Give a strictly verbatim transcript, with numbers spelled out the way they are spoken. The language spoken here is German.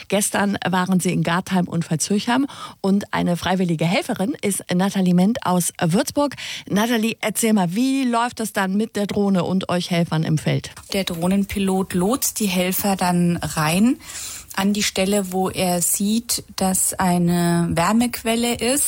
Gestern waren sie in Gartheim und Veitshöchheim und eine freiwillige Helferin ist Nathalie Ment aus Würzburg. Nathalie, erzähl mal, wie läuft es dann mit der Drohne und euch Helfern im Feld? Der Drohnenpilot lotst die Helfer dann rein an die Stelle, wo er sieht, dass eine Wärmequelle ist.